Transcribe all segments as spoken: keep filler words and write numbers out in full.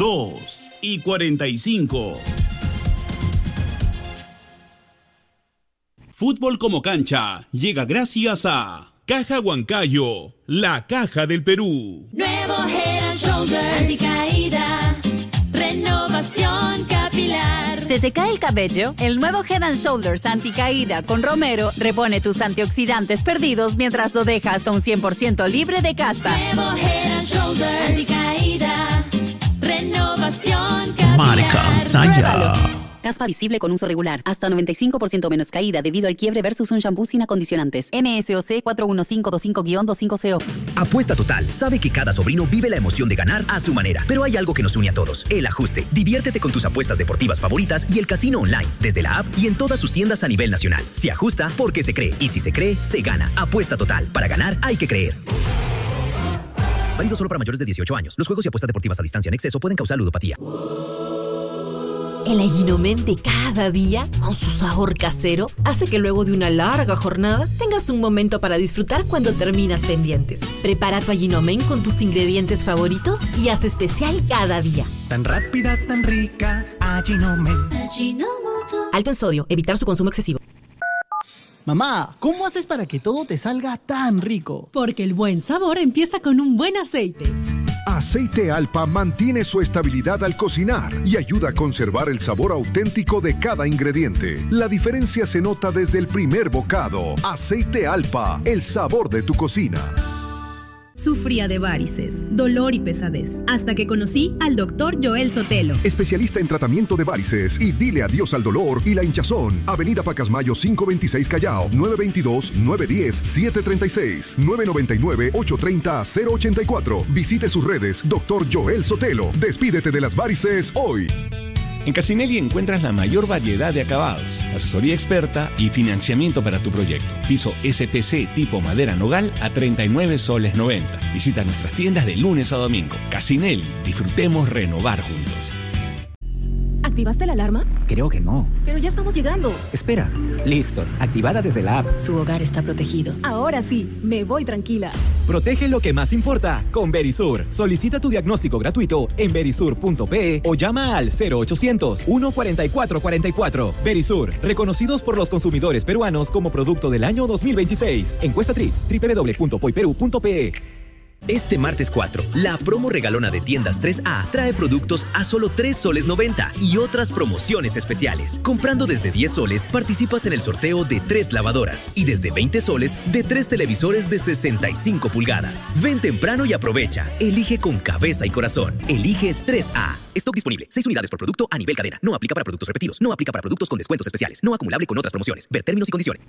dos y cuarenta y cinco. Fútbol como cancha llega gracias a Caja Huancayo, la caja del Perú. Nuevo Head and Shoulders, anticaída, renovación capilar. ¿Se te cae el cabello? El nuevo Head and Shoulders anticaída con Romero repone tus antioxidantes perdidos mientras lo deja hasta un cien por ciento libre de caspa. Nuevo Head and Shoulders, anticaída, renovación capilar. Marca Saya. Caspa visible con uso regular. Hasta noventa y cinco por ciento menos caída debido al quiebre versus un shampoo sin acondicionantes. N S O C cuatro uno cinco dos cinco guión veinticinco C O. Apuesta Total sabe que cada sobrino vive la emoción de ganar a su manera. Pero hay algo que nos une a todos: el ajuste. Diviértete con tus apuestas deportivas favoritas y el casino online, desde la app y en todas sus tiendas a nivel nacional. Se ajusta porque se cree. Y si se cree, se gana. Apuesta Total. Para ganar, hay que creer. Válido solo para mayores de dieciocho años. Los juegos y apuestas deportivas a distancia en exceso pueden causar ludopatía. El Ayinomen de cada día, con su sabor casero, hace que luego de una larga jornada tengas un momento para disfrutar cuando terminas pendientes. Prepara tu Ayinomen con tus ingredientes favoritos y haz especial cada día. Tan rápida, tan rica, Ayinomen. Ajinomoto. Alto en sodio, evitar su consumo excesivo. Mamá, ¿cómo haces para que todo te salga tan rico? Porque el buen sabor empieza con un buen aceite. Aceite Alpa mantiene su estabilidad al cocinar y ayuda a conservar el sabor auténtico de cada ingrediente. La diferencia se nota desde el primer bocado. Aceite Alpa, el sabor de tu cocina. Sufría de varices, dolor y pesadez, hasta que conocí al doctor Joel Sotelo. Especialista en tratamiento de varices y dile adiós al dolor y la hinchazón. Avenida Pacasmayo quinientos veintiséis Callao, nueve dos dos, nueve uno cero, siete tres seis, nueve nueve nueve, ocho tres cero, cero ocho cuatro. Visite sus redes, doctor Joel Sotelo. Despídete de las varices hoy. En Casinelli encuentras la mayor variedad de acabados, asesoría experta y financiamiento para tu proyecto. Piso S P C tipo madera nogal a treinta y nueve soles noventa. Visita nuestras tiendas de lunes a domingo. Casinelli, disfrutemos renovar juntos. ¿Activaste la alarma? Creo que no. Pero ya estamos llegando. Espera. Listo. Activada desde la app. Su hogar está protegido. Ahora sí, me voy tranquila. Protege lo que más importa con Verisur. Solicita tu diagnóstico gratuito en verisur punto pe o llama al cero ochocientos, uno cuatro cuatro cuatro cuatro. Verisur, reconocidos por los consumidores peruanos como producto del año dos mil veintiséis. Encuesta Trix, doble u doble u doble u punto poiperú punto pe. Este martes cuatro, la promo regalona de Tiendas tres A trae productos a solo tres soles noventa y otras promociones especiales. Comprando desde diez soles, participas en el sorteo de tres lavadoras y desde veinte soles de tres televisores de sesenta y cinco pulgadas. Ven temprano y aprovecha. Elige con cabeza y corazón. Elige tres A. Stock disponible. seis unidades por producto a nivel cadena. No aplica para productos repetidos. No aplica para productos con descuentos especiales. No acumulable con otras promociones. Ver términos y condiciones.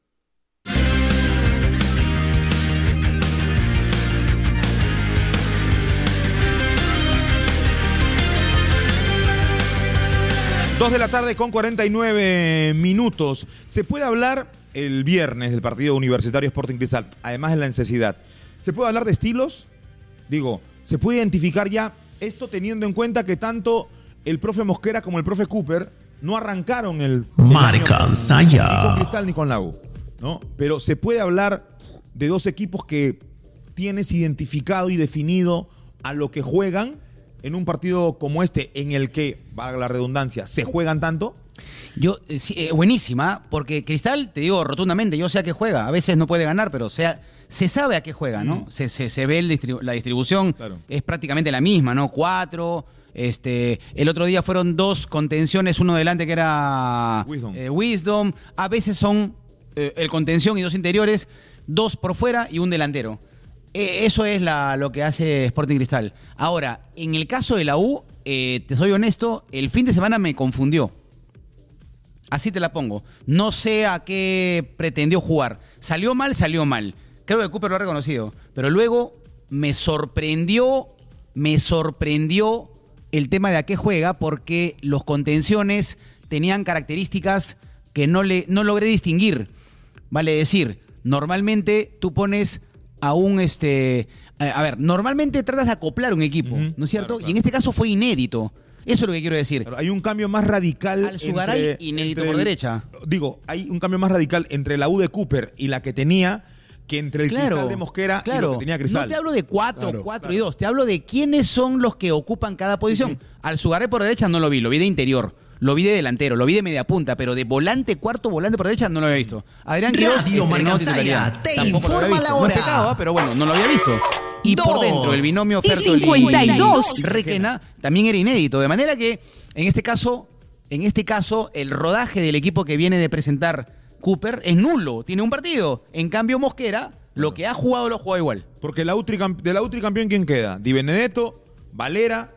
Dos de la tarde con cuarenta y nueve minutos. Se puede hablar el viernes del partido Universitario Sporting Cristal, además de la necesidad. ¿Se puede hablar de estilos? Digo, ¿se puede identificar ya esto teniendo en cuenta que tanto el profe Mosquera como el profe Cooper no arrancaron el... Marca Saya. Ni con Cristal ni con la U, ¿no? Pero se puede hablar de dos equipos que tienes identificado y definido a lo que juegan en un partido como este, en el que, valga la redundancia, se juegan tanto. Yo, eh, sí, eh, buenísima, porque Cristal, te digo rotundamente, yo sé a qué juega. A veces no puede ganar, pero sea, se sabe a qué juega, ¿no? Mm. Se, se, se ve el distribu- la distribución, claro. Es prácticamente la misma, ¿no? Cuatro, este, el otro día fueron dos contenciones, uno delante que era Wisdom. Eh, Wisdom. A veces son eh, el contención y dos interiores, dos por fuera y un delantero. Eh, eso es la, lo que hace Sporting Cristal. Ahora, en el caso de la U, eh, te soy honesto, el fin de semana me confundió. Así te la pongo. No sé a qué pretendió jugar. Salió mal, salió mal. Creo que Cooper lo ha reconocido. Pero luego me sorprendió, me sorprendió el tema de a qué juega, porque los contenciones tenían características que no, le, no logré distinguir. Vale decir, normalmente tú pones a un... este A ver, normalmente tratas de acoplar un equipo, uh-huh, ¿no es cierto? Claro, claro. Y en este caso fue inédito. Eso es lo que quiero decir. Claro, hay un cambio más radical. Al Sugaray, entre, inédito entre por el, derecha. Digo, hay un cambio más radical entre la U de Cooper y la que tenía, que entre el Claro, Cristal de Mosquera claro. y lo que tenía Cristal. No te hablo de cuatro, Claro, cuatro claro. y dos. Te hablo de quiénes son los que ocupan cada posición. Al Sugaré por derecha no lo vi, lo vi de interior. Lo vi de delantero, lo vi de media punta, pero de volante, cuarto volante por derecha no lo había visto. Adrián Quiroz Radio estrenó Marcasaya, titularidad. te Tampoco lo había informa visto. la No es hora. pecado, ¿ah? Pero bueno, no lo había visto. Y por Dos dentro, el binomio y Fertoli cincuenta y dos. Requena también era inédito. De manera que, en este caso, en este caso, el rodaje del equipo que viene de presentar Cooper es nulo. Tiene un partido. En cambio, Mosquera, lo que ha jugado lo ha jugado igual. Porque la Utri, de la Utri campeón, ¿quién queda? Di Benedetto, Valera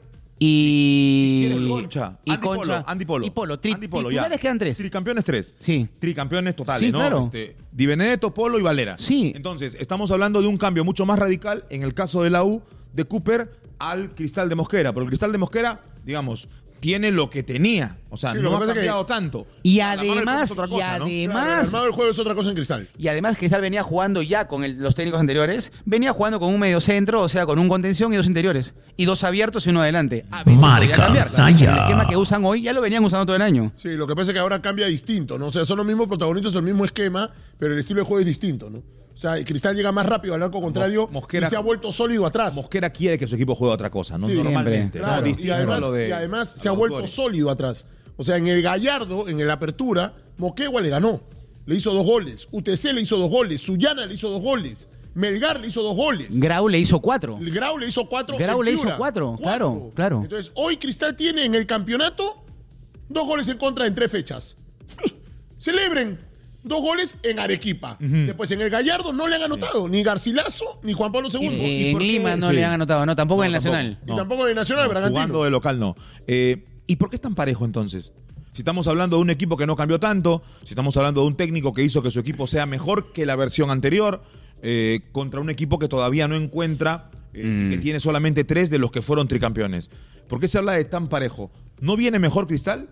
y... ¿quién es Concha? y Andy Concha. Polo, Andy Polo. Y Polo. Tri- Andy Polo, titulares ya. quedan tres. Tricampeones tres. Sí. Tricampeones totales, Sí, ¿no? claro. Este, Di Benedetto, Polo y Valera. Sí. Entonces, estamos hablando de un cambio mucho más radical en el caso de la U, de Cooper, al Cristal de Mosquera. Pero el Cristal de Mosquera, digamos, tiene lo que tenía. O sea, Sí, lo no que ha pasa es que- cambiado tanto. Y La mano del además, juego es otra y cosa, ¿no? además, Claro, el armado del juego es otra cosa en Cristal. Y además Cristal venía jugando ya con el- los técnicos anteriores, venía jugando con un mediocentro, o sea, con un contención y dos interiores. Y dos abiertos y uno adelante. A veces Marca podía cambiar, claro. Saya. El esquema que usan hoy ya lo venían usando todo el año. Sí, lo que pasa es que ahora cambia distinto, ¿no? O sea, son los mismos protagonistas, el mismo esquema, pero el estilo de juego es distinto, ¿no? O sea, el Cristal llega más rápido al arco contrario Mosquera- y se ha vuelto sólido atrás. Mosquera quiere que su equipo juegue otra cosa, ¿no? Sí, Normalmente. Claro, ¿no? y Distinto además, a lo de- y además a se ha los vuelto autores. sólido atrás. O sea, en el Gallardo, en la apertura, Moquegua le ganó. Le hizo dos goles. U T C le hizo dos goles. Sullana le hizo dos goles. Melgar le hizo dos goles. Grau le hizo cuatro. El Grau le hizo cuatro. Grau en le hizo Piura. cuatro, claro, claro. Entonces, hoy Cristal tiene en el campeonato dos goles en contra en tres fechas. Celebren. Dos goles en Arequipa. Después en el Gallardo no le han anotado ni Garcilaso ni Juan Pablo segundo. Eh, ¿Y por en qué? Lima no Sí. le han anotado, no, tampoco No, en el tampoco. Nacional. Y tampoco en el Nacional, No, Bragantino. jugando de local no. Eh, ¿Y por qué es tan parejo entonces? Si estamos hablando de un equipo que no cambió tanto, si estamos hablando de un técnico que hizo que su equipo sea mejor que la versión anterior, eh, contra un equipo que todavía no encuentra, eh, Mm. que tiene solamente tres de los que fueron tricampeones. ¿Por qué se habla de tan parejo? ¿No viene mejor Cristal?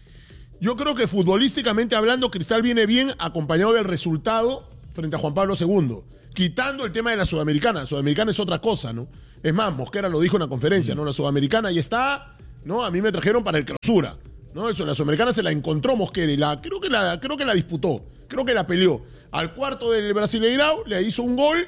Yo creo que futbolísticamente hablando, Cristal viene bien acompañado del resultado frente a Juan Pablo segundo. Quitando el tema de la Sudamericana. La Sudamericana es otra cosa, ¿no? Es más, Mosquera lo dijo en la conferencia, ¿no? La Sudamericana ahí está, ¿no? A mí me trajeron para el clausura, ¿no? Eso, la Sudamericana se la encontró Mosquera y la, creo, que la, creo que la disputó, creo que la peleó. Al cuarto del Brasileirao le hizo un gol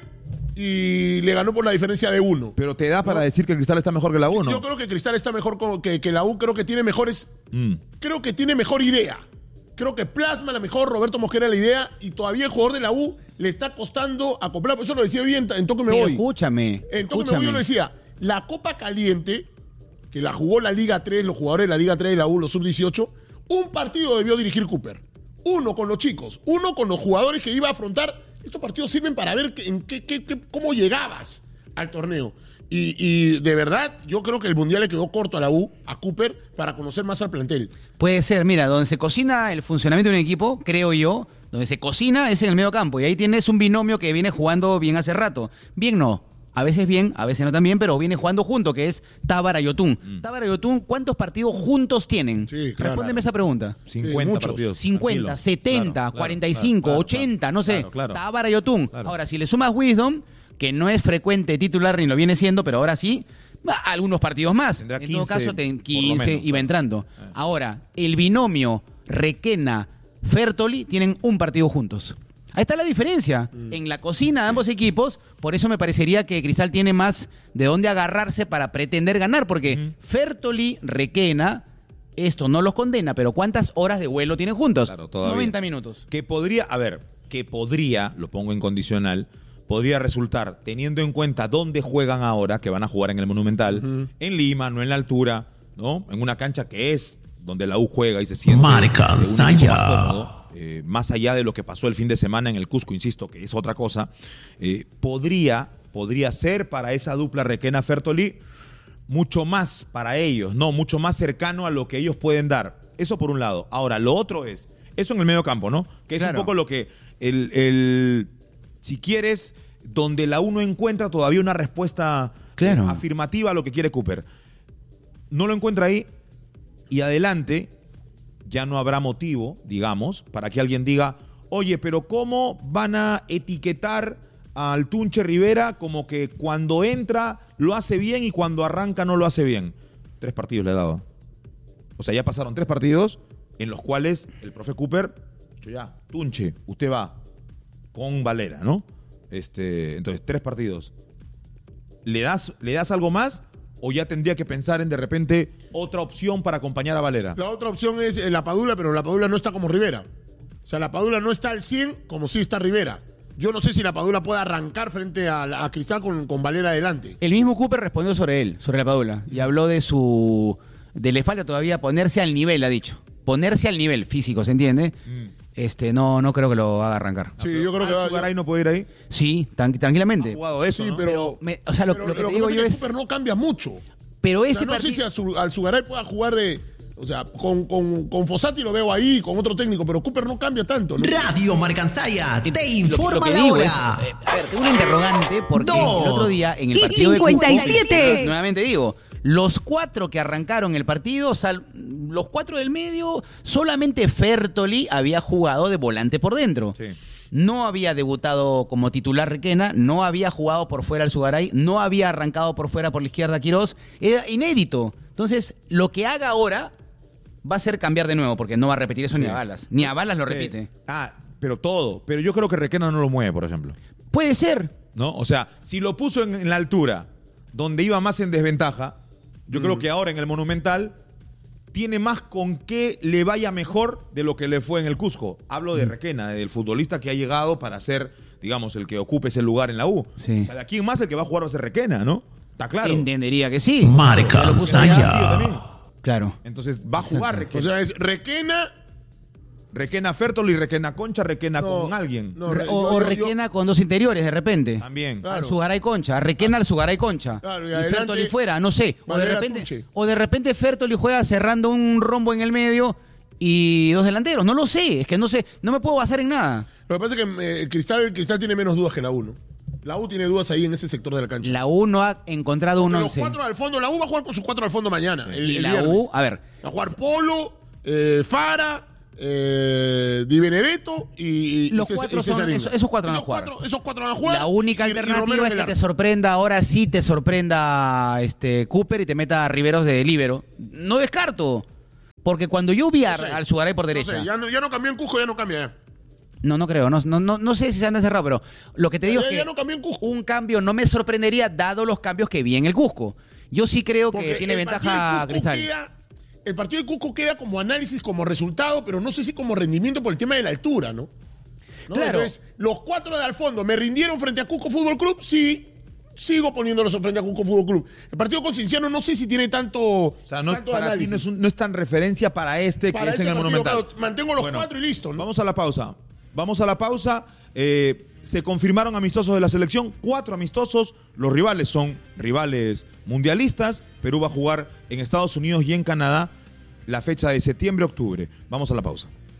y le ganó por la diferencia de uno. Pero te da para decir que Cristal está mejor que la U, ¿no? Yo creo que Cristal está mejor con- que, que la U, creo que tiene mejores Mm. creo que tiene mejor idea. Creo que plasma la mejor Roberto Mosquera la idea y todavía el jugador de la U le está costando acoplar. Por eso lo decía hoy en, en Toque Me Pero Voy. escúchame, En Toque Me escúchame. Voy yo lo decía. La Copa Caliente, que la jugó la Liga tres, los jugadores de la Liga tres de la U, los sub dieciocho, un partido debió dirigir Cooper. Uno con los chicos, uno con los jugadores que iba a afrontar. Estos partidos sirven para ver que- en qué, qué- qué- cómo llegabas al torneo. Y, y de verdad, yo creo que el Mundial le quedó corto a la U, a Cooper, para conocer más al plantel. Puede ser, mira, donde se cocina el funcionamiento de un equipo, creo yo, donde se cocina es en el medio campo. Y ahí tienes un binomio que viene jugando bien hace rato. Bien no. A veces bien, a veces no tan bien, pero viene jugando junto, que es Tábara y Yotún. Tábara y Yotún, ¿cuántos partidos juntos tienen? Sí, claro. Respóndeme esa pregunta. cincuenta muchos. partidos. cincuenta, tranquilo. setenta, Claro, claro, cuarenta y cinco, claro, ochenta, claro, no sé. claro, claro. Tábara y Yotún. Claro. Ahora, si le sumas Wisdom, que no es frecuente titular ni lo viene siendo, pero ahora sí, va, algunos partidos más. Tendrá en todo quince, caso, ten por lo quince menos, iba claro. entrando. Ahora, el binomio Requena, Fertoli tienen un partido juntos. Ahí está la diferencia. En la cocina de ambos equipos, por eso me parecería que Cristal tiene más de dónde agarrarse para pretender ganar, porque Fertoli, Requena, esto no los condena, pero ¿cuántas horas de vuelo tienen juntos? Claro, todavía. noventa minutos. Que podría, a ver, que podría, lo pongo en condicional, podría resultar, teniendo en cuenta dónde juegan ahora, que van a jugar en el Monumental, en Lima, no en la altura, ¿no? En una cancha que es donde la U juega y se siente Marca de un equipo Saya. más cómodo, eh, más allá de lo que pasó el fin de semana en el Cusco, insisto, que es otra cosa, eh, podría, podría ser para esa dupla Requena-Fertoli mucho más para ellos, no, mucho más cercano a lo que ellos pueden dar. Eso por un lado. Ahora, lo otro es, eso en el medio campo, ¿no? Que es Claro. un poco lo que, el, el si quieres, donde la U no encuentra todavía una respuesta Claro. eh, afirmativa a lo que quiere Cooper. No lo encuentra ahí y adelante ya no habrá motivo, digamos, para que alguien diga, oye, pero ¿cómo van a etiquetar al Tunche Rivera como que cuando entra lo hace bien y cuando arranca no lo hace bien? Tres partidos le he dado. O sea, ya pasaron tres partidos en los cuales el profe Cooper, dicho ya, Tunche, usted va con Valera, ¿no? Este, entonces, tres partidos. ¿Le das, ¿Le das algo más o ya tendría que pensar en de repente otra opción para acompañar a Valera? La otra opción es eh, la Padula, pero la Padula no está como Rivera. O sea, la Padula no está al cien como sí está Rivera. Yo no sé si la Padula puede arrancar frente a, a Cristal con, con Valera adelante. El mismo Cooper respondió sobre él, sobre la Padula, y habló de su... de le falta todavía ponerse al nivel, ha dicho. Ponerse al nivel físico, ¿se entiende? Mm. Este, no, no creo que lo haga arrancar. Sí, yo creo que va, ¿Alzugaray no puede ir ahí? Sí, tan, tranquilamente. Ha jugado eso, sí, ¿no? pero, Me, o sea, lo, pero lo que lo te que digo pasa yo es es... que Cooper no cambia mucho. Pero este o sea, no partido... sé si Alzugaray pueda jugar de... O sea, con, con, con Fossati lo veo ahí, con otro técnico, pero Cooper no cambia tanto, ¿no? Radio Marcansaya te informa lo, lo que la digo hora. Es, eh, a ver, tengo un interrogante porque Dos. el otro día en el Y partido cincuenta y de Cusco, siete. nuevamente digo, los cuatro que arrancaron el partido, sal, los cuatro del medio, solamente Fertoli había jugado de volante por dentro. Sí. No había debutado como titular Requena, no había jugado por fuera Alzugaray, no había arrancado por fuera por la izquierda Quirós. Era inédito. Entonces, lo que haga ahora va a ser cambiar de nuevo, porque no va a repetir eso sí. ni a Balas. Ni a Balas lo Sí. repite. Ah, pero todo. Pero yo creo que Requena no lo mueve, por ejemplo. Puede ser. ¿No? O sea, si lo puso en, en la altura, donde iba más en desventaja, yo mm. creo que ahora en el Monumental tiene más con que le vaya mejor de lo que le fue en el Cusco. Hablo de Requena, del futbolista que ha llegado para ser, digamos, el que ocupe ese lugar en la U. Sí. O sea, de aquí en más el que va a jugar va a ser Requena, ¿no? Está claro. Entendería que sí. Marcansaya. Claro. Entonces va a jugar Requena. O sea, es Requena... Requena Fertoli, Requena Concha, Requena No, con alguien. no, o yo- o yo- Requena con dos interiores de repente. También. Claro. Alzugaray Concha, Requena Alzugaray Concha. Claro, y y adelante, Fertoli fuera, no sé. O de Valera repente, Tuche. o de repente Fertoli juega cerrando un rombo en el medio y dos delanteros. No lo sé, es que no sé, no me puedo basar en nada. Lo que pasa es que eh, Cristal, el Cristal tiene menos dudas que la U, ¿no? La U tiene dudas ahí en ese sector de la cancha. La U no ha encontrado un Porque los once. cuatro al fondo, la U va a jugar con sus cuatro al fondo mañana. El, Y el la viernes. U, a ver, Va a jugar Polo, eh, Fara, eh, Di Benedetto y, y los César- cuatro y son, Cesarino. esos, esos cuatro van a esos jugar. Cuatro, esos cuatro van a jugar. La única y- y Romero alternativa en es el que te arco. sorprenda, ahora sí te sorprenda este Cooper y te meta a Riveros de líbero. No descarto. Porque cuando yo vi a No sé, Alzugaray por No derecha. sé, ya, no, ya no cambió en Cusco, ya no cambia. Ya. No, no creo. No, no, no, no sé si se han cerrado, pero lo que te digo Ya- es ya que no cambió en Cusco. un cambio no me sorprendería dado los cambios que vi en el Cusco. Yo sí creo Porque que tiene el ventaja partido de Cusco Cristal. queda- el partido de Cusco queda como análisis, como resultado, pero no sé si como rendimiento por el tema de la altura, ¿no? ¿No? Claro. Entonces, los cuatro de al fondo, ¿me rindieron frente a Cusco Fútbol Club? Sí. Sigo poniéndolos frente a Cusco Fútbol Club. El partido con Cinciano no sé si tiene tanto, O sea, no, tanto para ti análisis. no es, un- no es tan referencia para este Para que este es en el partido, Monumental. claro, mantengo los Bueno, cuatro y listo, ¿no? Vamos a la pausa. Vamos a la pausa. Eh, se confirmaron amistosos de la selección. Cuatro amistosos. Los rivales son rivales mundialistas. Perú va a jugar en Estados Unidos y en Canadá la fecha de septiembre-octubre. Vamos a la pausa.